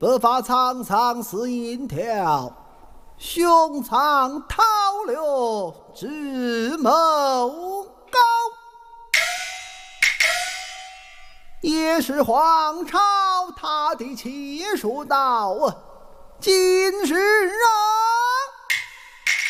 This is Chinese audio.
不法苍苍似银条，胸藏韬略，智谋高。也是皇朝他的切说道，今日人